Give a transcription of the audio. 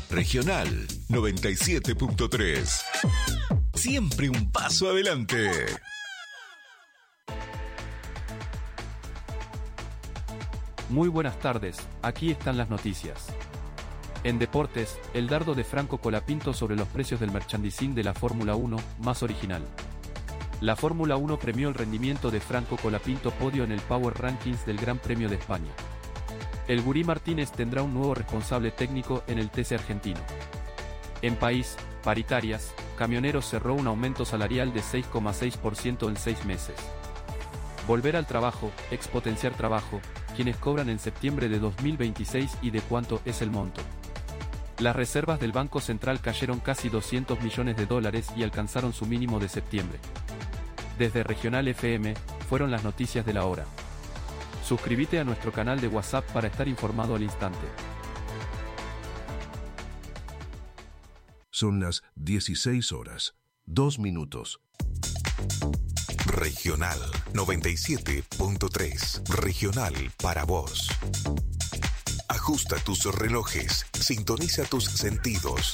Regional 97.3. Siempre un paso adelante. Muy buenas tardes, aquí están las noticias. En deportes, el dardo de Franco Colapinto sobre los precios del merchandising de la Fórmula 1, más original. La Fórmula 1 premió el rendimiento de Franco Colapinto podio en el Power Rankings del Gran Premio de España. El Gurí Martínez tendrá un nuevo responsable técnico en el TC argentino. En país, paritarias, Camioneros cerró un aumento salarial de 6,6% en 6 meses. Volver al trabajo, expotenciar trabajo, quienes cobran en septiembre de 2026 y de cuánto es el monto. Las reservas del Banco Central cayeron casi $200 millones y alcanzaron su mínimo de septiembre. Desde Regional FM, fueron las noticias de la hora. Suscríbete a nuestro canal de WhatsApp para estar informado al instante. Son las 16 horas, 2 minutos. Regional 97.3. Regional para vos. Ajusta tus relojes, sintoniza tus sentidos,